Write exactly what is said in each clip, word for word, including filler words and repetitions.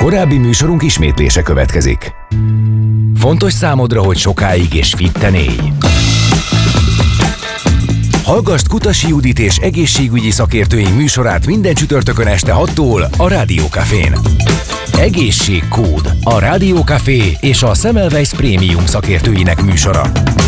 Korábbi műsorunk ismétlése következik. Fontos számodra, hogy sokáig és fitten élj. Hallgasd Kutasi Judit és egészségügyi szakértőink műsorát minden csütörtökön este hattól a Rádió Cafén. Egészségkód, a Rádió Café és a Semmelweis Prémium szakértőinek műsora.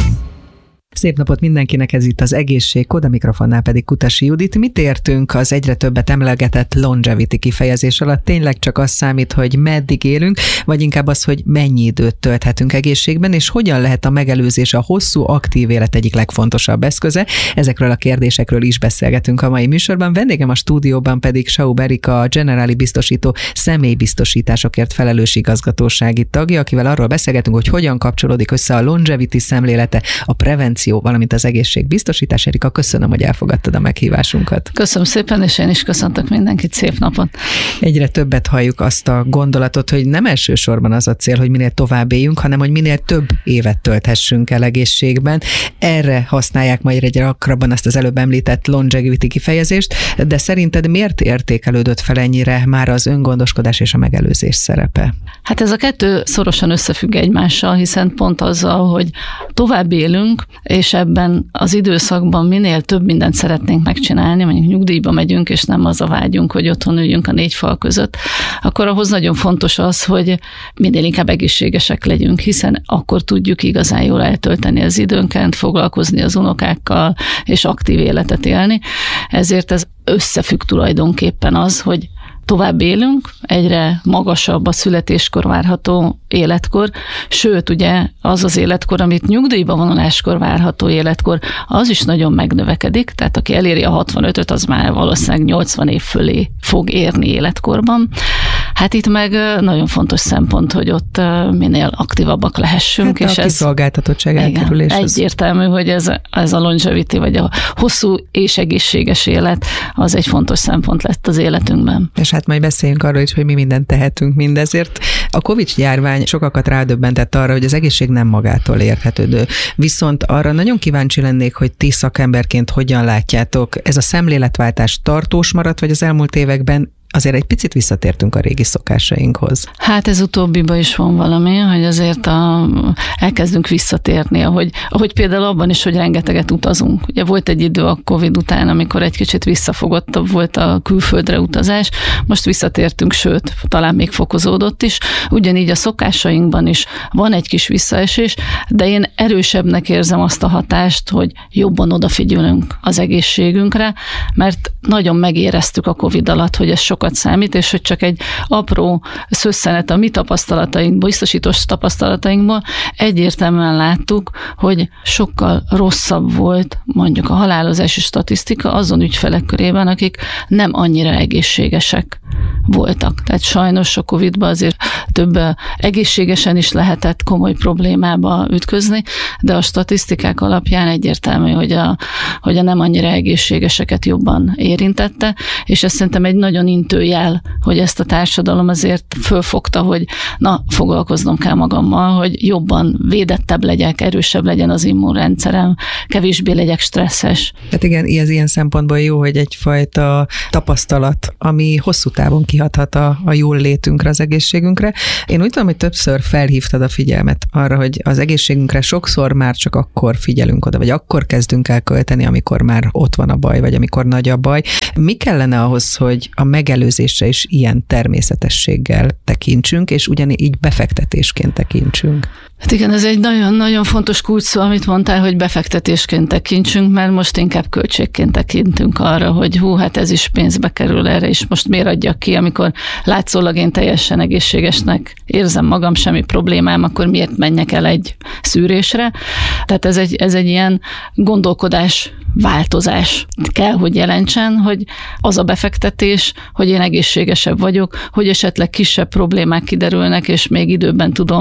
Szép napot mindenkinek, ez itt az Egészségkód, a mikrofonnál pedig Kutasi Judit. Mit értünk az egyre többet emlegetett longevity kifejezés alatt? Tényleg csak az számít, hogy meddig élünk, vagy inkább az, hogy mennyi időt tölthetünk egészségben, és hogyan lehet a megelőzés a hosszú, aktív élet egyik legfontosabb eszköze? Ezekről a kérdésekről is beszélgetünk a mai műsorban. Vendégem a stúdióban pedig Schaub Erika, a Generali biztosító személybiztosításokért felelős igazgatósági tagja, akivel arról beszélgetünk, hogy hogyan kapcsolódik össze a longevity szemlélete, a prevenció, valamint az egészségbiztosítás. Erika, köszönöm, hogy elfogadtad a meghívásunkat. Köszönöm szépen, és én is köszöntök mindenkit, szép napot. Egyre többet halljuk azt a gondolatot, hogy nem elsősorban az a cél, hogy minél tovább éljünk, hanem hogy minél több évet tölthessünk el egészségben. Erre használják majd egyre gyakrabban azt az előbb említett longevity kifejezést, de szerinted miért értékelődött fel ennyire már az öngondoskodás és a megelőzés szerepe? Hát ez a kettő szorosan összefügg egymással, hiszen pont azzal, hogy tovább élünk, és ebben az időszakban minél több mindent szeretnénk megcsinálni, mondjuk nyugdíjba megyünk, és nem az a vágyunk, hogy otthon üljünk a négy fal között, akkor ahhoz nagyon fontos az, hogy minél inkább egészségesek legyünk, hiszen akkor tudjuk igazán jól eltölteni az időnket, foglalkozni az unokákkal, és aktív életet élni. Ezért ez összefügg tulajdonképpen az, hogy tovább élünk, egyre magasabb a születéskor várható életkor, sőt, ugye az az életkor, amit nyugdíjba vonuláskor várható életkor, az is nagyon megnövekedik, tehát aki eléri a hatvanötöt, az már valószínűleg nyolcvan év fölé fog érni életkorban. Hát itt meg nagyon fontos szempont, hogy ott minél aktívabbak lehessünk. Hát és a kiszolgáltatottság elkerülés. Egyértelmű, hogy ez, ez a longevity, vagy a hosszú és egészséges élet, az egy fontos szempont lett az életünkben. És hát majd beszéljünk arról is, hogy mi mindent tehetünk mindezért. A Covid-járvány sokakat rádöbbentett arra, hogy az egészség nem magától érhetődő. Viszont arra nagyon kíváncsi lennék, hogy ti szakemberként hogyan látjátok, ez a szemléletváltás tartós maradt, vagy az elmúlt években azért egy picit visszatértünk a régi szokásainkhoz. Hát ez utóbbiba is van valami, hogy azért a, elkezdünk visszatérni, ahogy, ahogy például abban is, hogy rengeteget utazunk. Ugye volt egy idő a Covid után, amikor egy kicsit visszafogottabb volt a külföldre utazás, most visszatértünk, sőt, talán még fokozódott is. Ugyanígy a szokásainkban is van egy kis visszaesés, de én erősebbnek érzem azt a hatást, hogy jobban odafigyelünk az egészségünkre, mert nagyon megéreztük a Covid alatt, hogy ez sokat számít, és hogy csak egy apró szösszenet a mi tapasztalatainkból, biztosítós tapasztalatainkból egyértelműen láttuk, hogy sokkal rosszabb volt mondjuk a halálozási statisztika azon ügyfelek körében, akik nem annyira egészségesek voltak. Tehát sajnos a Covidban azért több egészségesen is lehetett komoly problémába ütközni, de a statisztikák alapján egyértelmű, hogy a, hogy a nem annyira egészségeseket jobban érintette, és ez szerintem egy nagyon intőjel, hogy ezt a társadalom azért fölfogta, hogy na, foglalkoznom kell magammal, hogy jobban védettebb legyek, erősebb legyen az immunrendszerem, kevésbé legyek stresszes. Hát igen, ez ilyen szempontból jó, hogy egyfajta tapasztalat, ami hosszú távon kihathat a, a jól létünkre, az egészségünkre. Én úgy tudom, hogy többször felhívtad a figyelmet arra, hogy az egészségünkre sokszor már csak akkor figyelünk oda, vagy akkor kezdünk el költeni, amikor már ott van a baj, vagy amikor nagy a baj. Mi kellene ahhoz, hogy a megelőzésre is ilyen természetességgel tekintsünk, és ugyanígy befektetésként tekintsünk? Hát igen, ez egy nagyon-nagyon fontos kulcsszó, amit mondtál, hogy befektetésként tekintsünk, mert most inkább költségként tekintünk arra, hogy hú, hát ez is pénzbe kerül erre, és most miért adjak ki, amikor látszólag én teljesen egészségesnek érzem magam, semmi problémám, akkor miért menjek el egy szűrésre? Tehát ez egy, ez egy ilyen gondolkodás változás kell, hogy jelentsen, hogy az a befektetés, hogy én egészségesebb vagyok, hogy esetleg kisebb problémák kiderülnek, és még időben tudom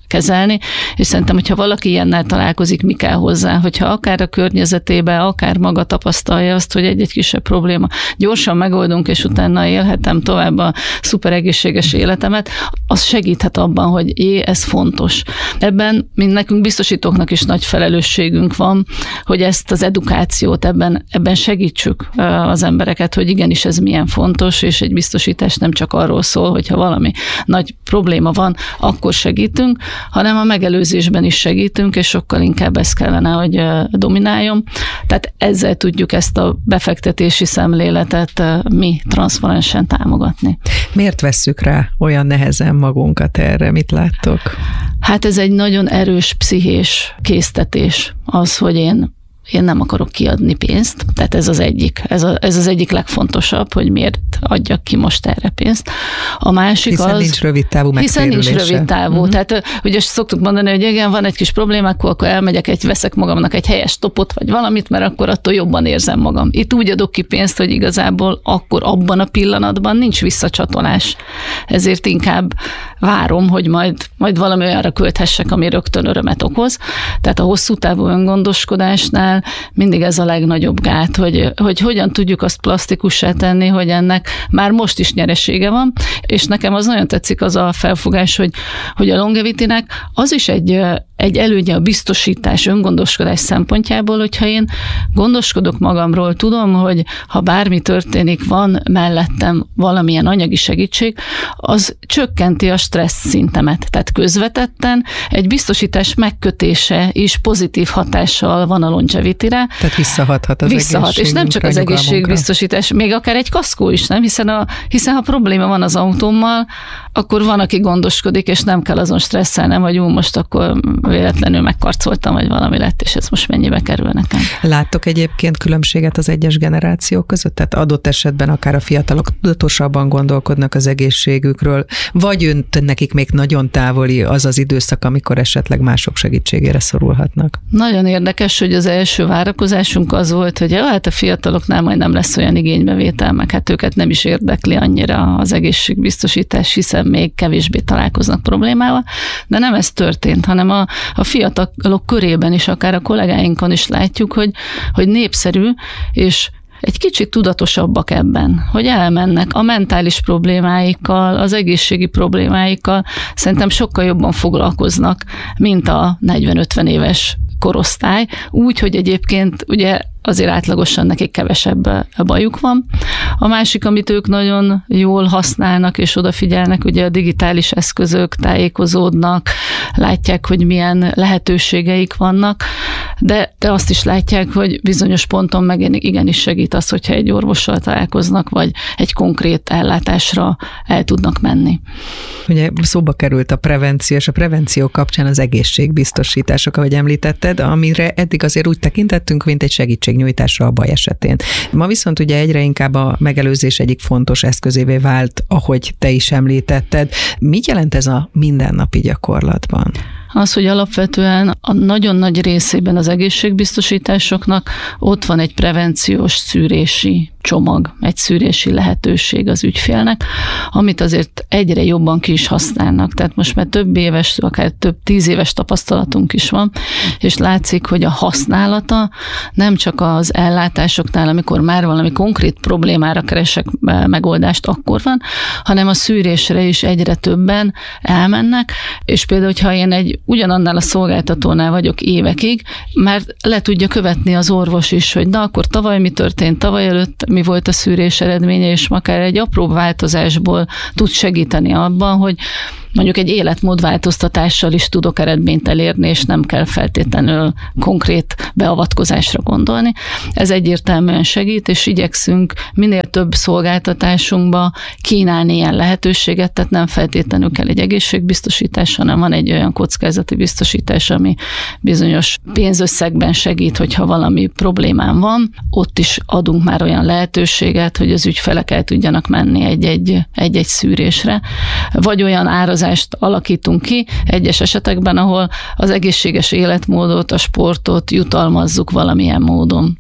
kezelni, és szerintem, hogyha valaki ilyennel találkozik, mi kell hozzá, hogyha akár a környezetébe, akár maga tapasztalja azt, hogy egy-egy kisebb probléma gyorsan megoldunk, és utána élhetem tovább a szuper egészséges életemet, az segíthet abban, hogy jé, ez fontos. Ebben mind nekünk biztosítóknak is nagy felelősségünk van, hogy ezt az edukációt ebben, ebben segítsük az embereket, hogy igenis ez milyen fontos, és egy biztosítás nem csak arról szól, hogyha valami nagy probléma van, akkor segítünk, hanem a megelőzésben is segítünk, és sokkal inkább ez kellene, hogy domináljon. Tehát ezzel tudjuk ezt a befektetési szemléletet mi transzparensen támogatni. Miért vesszük rá olyan nehezen magunkat erre? Mit láttok? Hát ez egy nagyon erős pszichés késztetés az, hogy én Én nem akarok kiadni pénzt, tehát ez az egyik. Ez, a, ez az egyik legfontosabb, hogy miért adjak ki most erre pénzt. A másik hiszen az... nincs rövid távú megtérülése. Hiszen nincs rövid távú. Uh-huh. Tehát ugye szoktuk mondani, hogy igen, van egy kis problémák, akkor elmegyek, egy, veszek magamnak egy helyes topot, vagy valamit, mert akkor attól jobban érzem magam. Itt úgy adok ki pénzt, hogy igazából akkor abban a pillanatban nincs visszacsatolás. Ezért inkább várom, hogy majd, majd valami olyanra költhessek, ami rögtön örömet okoz. Tehát a hosszú távú öngondoskodásnál mindig ez a legnagyobb gát, hogy, hogy hogyan tudjuk azt plastikussá tenni, hogy ennek már most is nyeresége van, és nekem az nagyon tetszik az a felfogás, hogy, hogy a Longevity-nek az is egy, egy előnye a biztosítás, öngondoskodás szempontjából, hogyha én gondoskodok magamról, tudom, hogy ha bármi történik, van mellettem valamilyen anyagi segítség, az csökkenti a stressz szintemet. Tehát közvetetten egy biztosítás megkötése is pozitív hatással van a Longevity-re. Tehát visszahathat az Visszahat, és nem csak az egészségbiztosítás, még akár egy kaszkó is, nem? Hiszen, a, hiszen ha probléma van az autómmal, akkor van, aki gondoskodik, és nem kell azon stresszelnem, hogy ú, most akkor véletlenül megkarcoltam, vagy valami lett, és ez most mennyibe kerül nekem. Láttok egyébként különbséget az egyes generációk között? Tehát adott esetben akár a fiatalok tudatosabban gondolkodnak az egészségükről, vagy önt nekik még nagyon távoli az az időszak, amikor esetleg mások segítségére szorulhatnak? Nagyon érdekes, hogy az első várakozásunk az volt, hogy ja, hát a fiataloknál majd nem lesz olyan igénybevétel, meg hát őket nem is érdekli annyira az egészségbiztosítás, hiszen még kevésbé találkoznak problémával, de nem ez történt, hanem a, a fiatalok körében is, akár a kollégáinkon is látjuk, hogy, hogy népszerű, és egy kicsit tudatosabbak ebben, hogy elmennek a mentális problémáikkal, az egészségi problémáikkal, szerintem sokkal jobban foglalkoznak, mint a negyven-ötven éves korosztály, úgy, hogy egyébként ugye azért átlagosan nekik kevesebb bajuk van. A másik, amit ők nagyon jól használnak és odafigyelnek, ugye a digitális eszközök, tájékozódnak, látják, hogy milyen lehetőségeik vannak, de, de azt is látják, hogy bizonyos ponton meg igenis segít az, hogyha egy orvossal találkoznak, vagy egy konkrét ellátásra el tudnak menni. Ugye szóba került a prevenció, és a prevenció kapcsán az egészségbiztosítások, ahogy említetted, amire eddig azért úgy tekintettünk, mint egy segítségnyújtásra a baj esetén. Ma viszont ugye egyre inkább a megelőzés egyik fontos eszközévé vált, ahogy te is említetted. Mit jelent ez a mindennapi gyakorlatban? Az, hogy alapvetően a nagyon nagy részében az egészségbiztosításoknak ott van egy prevenciós szűrési csomag, egy szűrési lehetőség az ügyfélnek, amit azért egyre jobban ki is használnak. Tehát most már több éves, akár több tíz éves tapasztalatunk is van, és látszik, hogy a használata nem csak az ellátásoknál, amikor már valami konkrét problémára keresek megoldást, akkor van, hanem a szűrésre is egyre többen elmennek, és például, hogyha én egy ugyanannál a szolgáltatónál vagyok évekig, már le tudja követni az orvos is, hogy na, akkor tavaly mi történt, tavaly előtt mi volt a szűrés eredménye, és akár egy apró változásból tud segíteni abban, hogy mondjuk egy életmódváltoztatással is tudok eredményt elérni, és nem kell feltétlenül konkrét beavatkozásra gondolni. Ez egyértelműen segít, és igyekszünk minél több szolgáltatásunkba kínálni ilyen lehetőséget, tehát nem feltétlenül kell egy egészségbiztosítás, hanem van egy olyan kockázati biztosítás, ami bizonyos pénzösszegben segít, hogyha valami problémám van. Ott is adunk már olyan lehetőséget, hogy az ügyfelek el tudjanak menni egy-egy, egy-egy szűrésre, vagy olyan árazást alakítunk ki egyes esetekben, ahol az egészséges életmódot, a sportot jutalmazzuk valamilyen módon.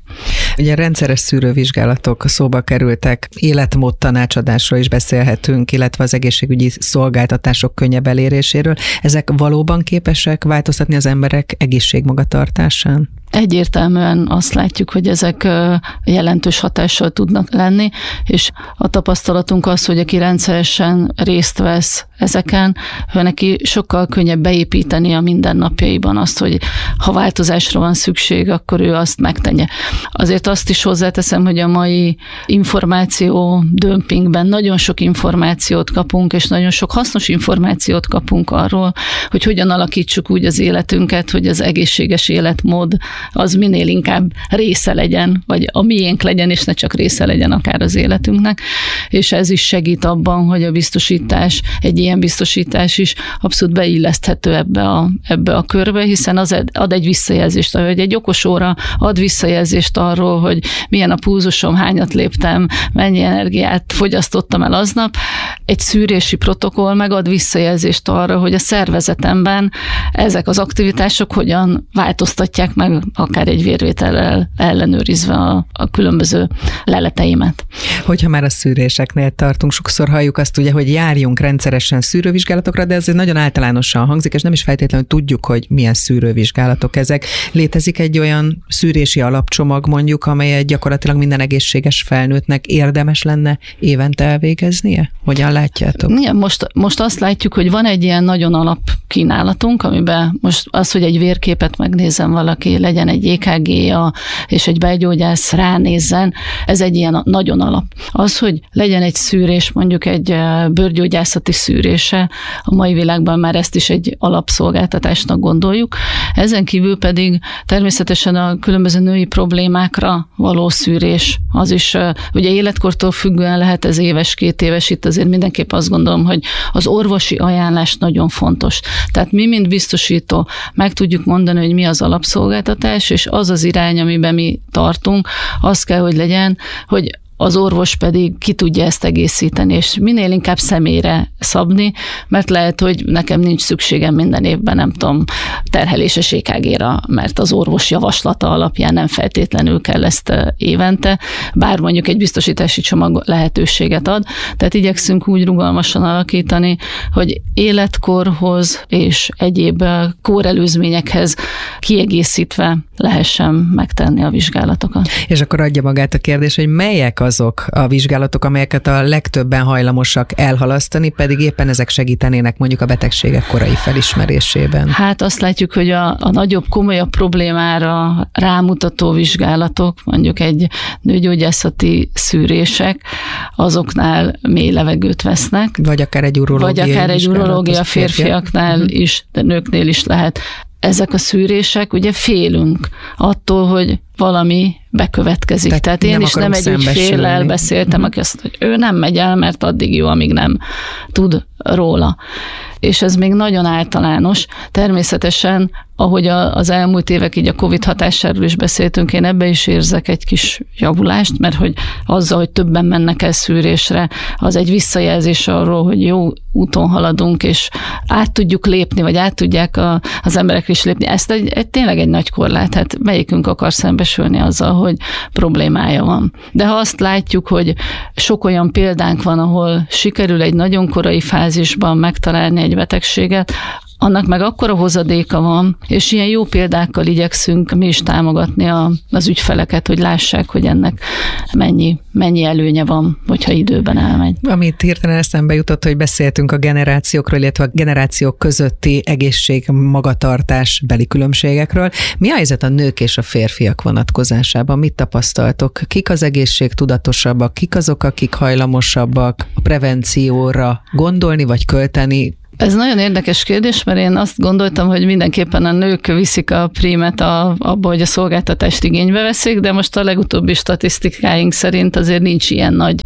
Ugye rendszeres szűrővizsgálatok szóba kerültek, életmód tanácsadásról is beszélhetünk, illetve az egészségügyi szolgáltatások könnyebb eléréséről. Ezek valóban képesek változtatni az emberek egészségmagatartásán? Egyértelműen azt látjuk, hogy ezek jelentős hatással tudnak lenni, és a tapasztalatunk az, hogy aki rendszeresen részt vesz ezeken, hogy neki sokkal könnyebb beépíteni a mindennapjaiban azt, hogy ha változásra van szükség, akkor ő azt megtenye. Azért azt is hozzáteszem, hogy a mai információ dömpingben nagyon sok információt kapunk, és nagyon sok hasznos információt kapunk arról, hogy hogyan alakítsuk úgy az életünket, hogy az egészséges életmód az minél inkább része legyen, vagy a miénk legyen, és ne csak része legyen akár az életünknek. És ez is segít abban, hogy a biztosítás, egy ilyen biztosítás is abszolút beilleszthető ebbe a, ebbe a körbe, hiszen az ad egy visszajelzést, hogy egy okos óra ad visszajelzést arról, hogy milyen a pulzusom, hányat léptem, mennyi energiát fogyasztottam el aznap. Egy szűrési protokoll megad visszajelzést arra, hogy a szervezetemben ezek az aktivitások hogyan változtatják meg akár egy vérvétellel ellenőrizve a, a különböző leleteimet. Hogyha már a szűréseknél tartunk, sokszor halljuk azt ugye, hogy járjunk rendszeresen szűrővizsgálatokra, de ez nagyon általánosan hangzik, és nem is feltétlenül tudjuk, hogy milyen szűrővizsgálatok ezek. Létezik egy olyan szűrési alapcsomag mondjuk, amelyet gyakorlatilag minden egészséges felnőttnek érdemes lenne évente elvégeznie? Hogyan látjátok? Igen, most, most azt látjuk, hogy van egy ilyen nagyon alap kínálatunk, amiben most az, hogy egy vérképet megnézzen valaki, legyen egy é ká gé-ja, és egy belgyógyász ránézzen, ez egy ilyen nagyon alap. Az, hogy legyen egy szűrés, mondjuk egy bőrgyógyászati szűrése, a mai világban már ezt is egy alapszolgáltatásnak gondoljuk. Ezen kívül pedig természetesen a különböző női problémákra való szűrés, az is ugye életkortól függően lehet ez éves, két éves, itt azért mindenképp azt gondolom, hogy az orvosi ajánlás nagyon fontos. Tehát mi, mint biztosító, meg tudjuk mondani, hogy mi az alapszolgáltatás, és az az irány, amiben mi tartunk, az kell, hogy legyen, hogy az orvos pedig ki tudja ezt egészíteni, és minél inkább személyre szabni, mert lehet, hogy nekem nincs szükségem minden évben, nem tudom, terheléses é ká gé-ra, mert az orvos javaslata alapján nem feltétlenül kell ezt évente, bár mondjuk egy biztosítási csomag lehetőséget ad, tehát igyekszünk úgy rugalmasan alakítani, hogy életkorhoz és egyéb kórelőzményekhez kiegészítve lehessen megtenni a vizsgálatokat. És akkor adja magát a kérdés, hogy melyek azok a vizsgálatok, amelyeket a legtöbben hajlamosak elhalasztani, pedig éppen ezek segítenének mondjuk a betegségek korai felismerésében? Hát azt látjuk, hogy a, a nagyobb, komolyabb problémára rámutató vizsgálatok, mondjuk egy nőgyógyászati szűrések, azoknál mély levegőt vesznek. Vagy akár egy urológia. Vagy akár egy urológia férfiaknál uh-huh. is, de nőknél is lehet. Ezek a szűrések, ugye félünk attól, hogy valami bekövetkezik. Tehát, Tehát én nem is nem egy ügyféllel beszéltem, aki azt, hogy ő nem megy el, mert addig jó, amíg nem tud róla. És ez még nagyon általános. Természetesen, ahogy az elmúlt évek így a Covid hatásáról is beszéltünk, én ebbe is érzek egy kis javulást, mert hogy azzal, hogy többen mennek el szűrésre, az egy visszajelzés arról, hogy jó úton haladunk, és át tudjuk lépni, vagy át tudják a, az emberek is lépni. Ez egy, egy, tényleg egy nagy korlát. Hát melyikünk akar szembesülni azzal, hogy problémája van. De ha azt látjuk, hogy sok olyan példánk van, ahol sikerül egy nagyon korai fázisban megtalálni egy betegséget, annak meg akkora hozadéka van, és ilyen jó példákkal igyekszünk mi is támogatni a, az ügyfeleket, hogy lássák, hogy ennek mennyi, mennyi előnye van, hogyha időben elmegy. Amit hirtelen eszembe jutott, hogy beszéltünk a generációkról, illetve a generációk közötti egészség magatartás beli különbségekről. Mi a helyzet a nők és a férfiak vonatkozásában? Mit tapasztaltok? Kik az egészségtudatosabbak? Kik azok, akik hajlamosabbak a prevencióra gondolni vagy költeni? Ez nagyon érdekes kérdés, mert én azt gondoltam, hogy mindenképpen a nők viszik a prímet a, abba, hogy a szolgáltatást igénybe veszik, de most a legutóbbi statisztikáink szerint azért nincs ilyen nagy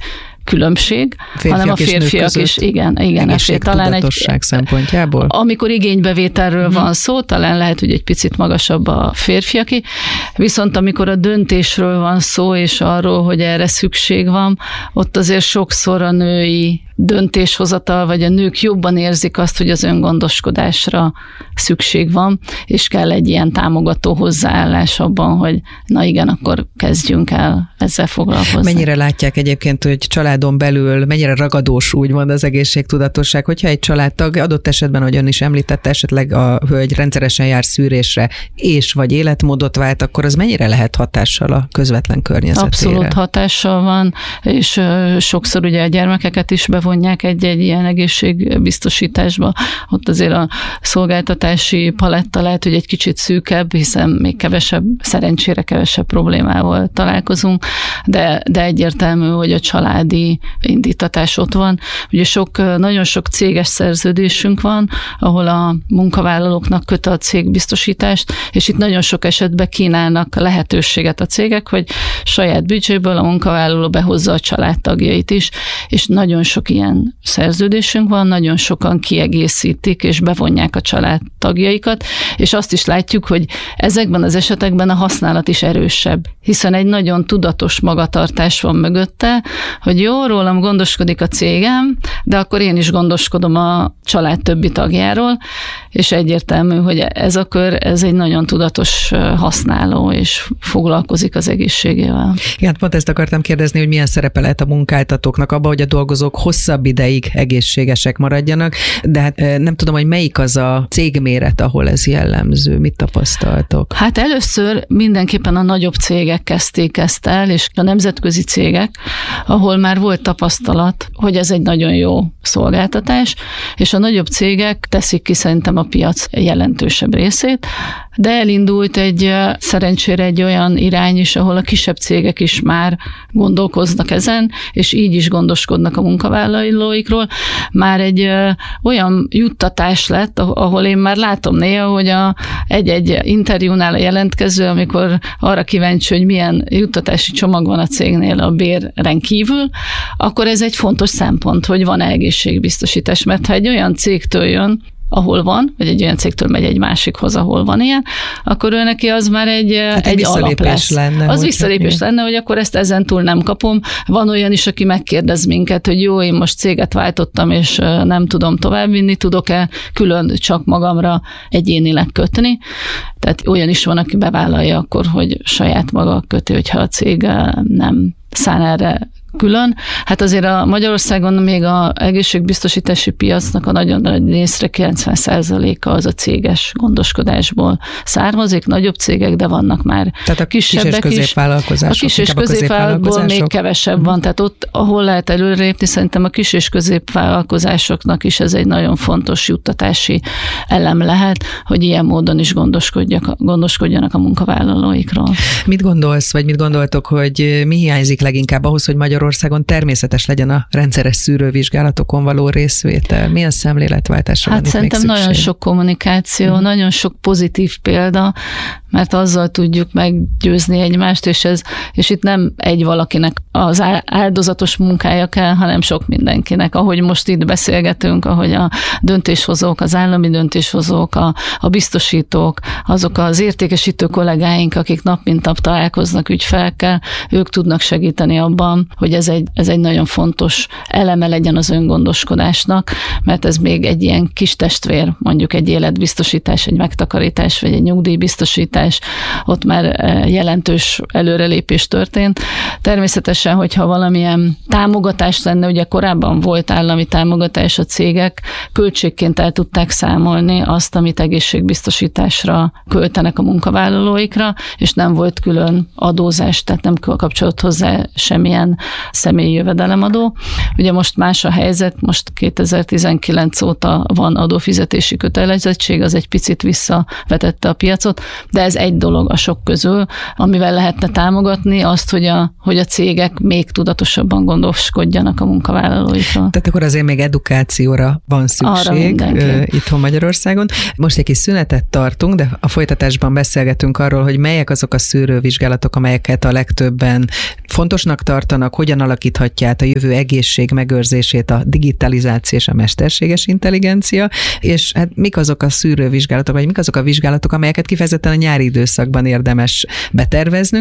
különbség, férfiak hanem a férfiak is, igen, igen, talán egy szempontjából. Amikor igénybevételről hmm. van szó, talán lehet, hogy egy picit magasabb a férfiaké, viszont amikor a döntésről van szó, és arról, hogy erre szükség van, ott azért sokszor a női döntéshozatal, vagy a nők jobban érzik azt, hogy az öngondoskodásra szükség van, és kell egy ilyen támogató hozzáállás abban, hogy na igen, akkor kezdjünk el ezzel foglalkozni. Mennyire látják egyébként, hogy családon belül mennyire ragadós úgymond az egészségtudatosság, hogyha egy családtag adott esetben, ahogy ön is említette, esetleg a hölgy rendszeresen jár szűrésre, és vagy életmódot vált, akkor az mennyire lehet hatással a közvetlen környezetére? Abszolút hatással van, és sokszor ugye a gyermekeket is bevonják egy-egy ilyen egészségbiztosításba. Ott azért a szolgáltatási paletta lehet, hogy egy kicsit szűkebb, hiszen még kevesebb, szerencsére kevesebb problémával találkozunk, de, de egyértelmű, hogy a családi indítatás ott van. Ugye sok, nagyon sok céges szerződésünk van, ahol a munkavállalóknak köt a cég biztosítást, és itt nagyon sok esetben kínálnak lehetőséget a cégek, hogy saját büdzséből a munkavállaló behozza a családtagjait is, és nagyon sok ilyen szerződésünk van, nagyon sokan kiegészítik és bevonják a családtagjaikat, és azt is látjuk, hogy ezekben az esetekben a használat is erősebb, hiszen egy nagyon tudatos magatartás van mögötte, hogy jó, rólam gondoskodik a cégem, de akkor én is gondoskodom a család többi tagjáról, és egyértelmű, hogy ez a kör, ez egy nagyon tudatos használó, és foglalkozik az egészségével. Igen, pont ezt akartam kérdezni, hogy milyen szerepe lehet a munkáltatóknak abban, hogy a dolgozók hosszabb ideig egészségesek maradjanak, de hát nem tudom, hogy melyik az a cégméret, ahol ez jellemző. Mit tapasztaltok? Hát először mindenképpen a nagyobb cégek kezdték ezt el, és a nemzetközi cégek, ahol már volt tapasztalat, hogy ez egy nagyon jó szolgáltatás, és a nagyobb cégek teszik ki szerintem a piac jelentősebb részét, de elindult egy szerencsére egy olyan irány is, ahol a kisebb cégek is már gondolkoznak ezen, és így is gondoskodnak a munkavállalóikról. Már egy olyan juttatás lett, ahol én már látom néha, hogy a, egy-egy interjúnál a jelentkező, amikor arra kíváncsi, hogy milyen juttatási csomag van a cégnél a béren kívül, akkor ez egy fontos szempont, hogy van egészségbiztosítás, mert ha egy olyan cégtől jön, ahol van, vagy egy olyan cégtől megy egy másikhoz, ahol van ilyen, akkor ő neki az már egy, hát egy alap lesz. Lenne, az visszalépés lenne, hogy akkor ezt ezentúl nem kapom. Van olyan is, aki megkérdez minket, hogy jó, én most céget váltottam, és nem tudom továbbvinni, tudok-e külön csak magamra egyénileg kötni. Tehát olyan is van, aki bevállalja akkor, hogy saját maga köti, hogyha a cég nem szán erre külön. Hát azért a Magyarországon még az egészségbiztosítási piacnak a nagyon nagy részre kilencven százaléka az a céges gondoskodásból származik, nagyobb cégek, de vannak már tehát a kisebbek kis és középvállalkozások. A kis és középvállalkozásból még kevesebb uh-huh. van, tehát ott, ahol lehet előrépni, szerintem a kis és középvállalkozásoknak is ez egy nagyon fontos juttatási elem lehet, hogy ilyen módon is gondoskodjanak a munkavállalóikról. Mit gondolsz, vagy mit gondoltok, hogy mi hiányzik leginkább ahhoz, hogy Magyarországon természetes legyen a rendszeres szűrővizsgálatokon való részvétel? Milyen szemléletváltásra hát van itt még szükség? Szerintem nagyon sok kommunikáció, uh-huh. nagyon sok pozitív példa, mert azzal tudjuk meggyőzni egymást, és, ez, és itt nem egy valakinek az áldozatos munkája kell, hanem sok mindenkinek. Ahogy most itt beszélgetünk, ahogy a döntéshozók, az állami döntéshozók, a, a biztosítók, azok az értékesítő kollégáink, akik nap mint nap találkoznak ügyfelekkel, ők tudnak segíteni abban, hogy ez egy, ez egy nagyon fontos eleme legyen az öngondoskodásnak, mert ez még egy ilyen kis testvér, mondjuk egy életbiztosítás, egy megtakarítás, vagy egy nyugdíjbiztosítás, ott már jelentős előrelépés történt. Természetesen, hogyha valamilyen támogatás lenne, ugye korábban volt állami támogatás, a cégek költségként el tudták számolni azt, amit egészségbiztosításra költenek a munkavállalóikra, és nem volt külön adózás, tehát nem kapcsolódott hozzá semmilyen személyi jövedelemadó. Ugye most más a helyzet, most kétezer-tizenkilenc óta van adófizetési kötelezettség, az egy picit visszavetette a piacot, de ez ez egy dolog a sok közül, amivel lehetne támogatni azt, hogy a, hogy a cégek még tudatosabban gondoskodjanak a munkavállalóikról. Tehát akkor azért még edukációra van szükség itthon Magyarországon. Most egy kis szünetet tartunk, de a folytatásban beszélgetünk arról, hogy melyek azok a szűrővizsgálatok, amelyeket a legtöbben fontosnak tartanak, hogyan alakíthatja át a jövő egészség megőrzését a digitalizáció és a mesterséges intelligencia, és hát mik azok a szűrővizsgálatok, vagy mik azok a vizsgálatok, amelyeket kifejezetten a nyári időszakban érdemes beterveznünk,